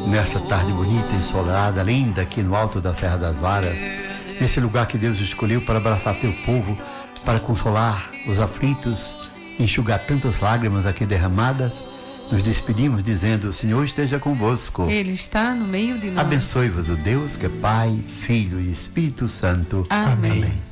nessa tarde bonita, ensolarada, linda, aqui no alto da Serra das Varas, nesse lugar que Deus escolheu para abraçar teu povo, para consolar os aflitos, enxugar tantas lágrimas aqui derramadas. Nos despedimos dizendo: o Senhor esteja convosco. Ele está no meio de nós. Abençoe-vos o Deus que é Pai, Filho e Espírito Santo. Amém. Amém.